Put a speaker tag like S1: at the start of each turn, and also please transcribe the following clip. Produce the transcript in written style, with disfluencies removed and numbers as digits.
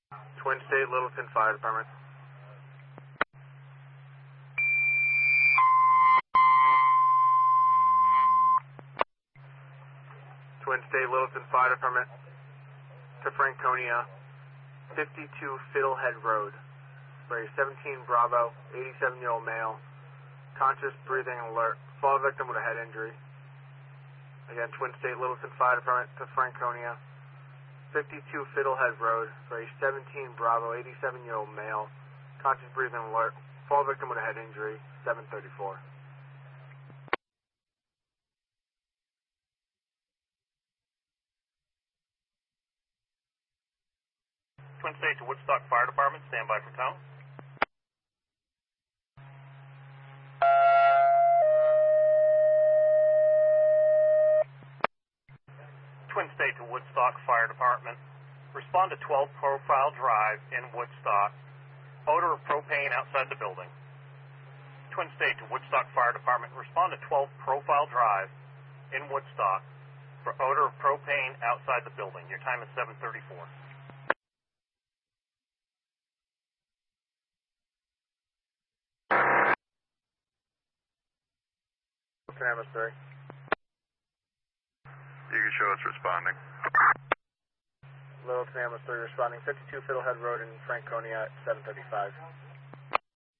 S1: Twin State Littleton Fire Department. Twin State Littleton Fire Department to Franconia, 52 Fiddlehead Road. For a 17 Bravo, 87-year-old male, conscious, breathing, alert. Fall victim with a head injury. Again, Twin State Littleton Fire Department to Franconia, 52 Fiddlehead Road. For a 17 Bravo, 87-year-old male, conscious, breathing, alert. Fall victim with a head injury, 734.
S2: Twin State to Woodstock Fire Department, stand by for tone. Twin State to Woodstock Fire Department, respond to 12 Profile Drive in Woodstock. Odor of propane outside the building. Twin State to Woodstock Fire Department, respond to 12 Profile Drive in Woodstock for odor of propane outside the building. Your time is 7:34.
S1: Ambulance 3.
S3: You can show it's responding.
S1: Littleton Ambulance 3 responding, 52 Fiddlehead Road in Franconia at 735.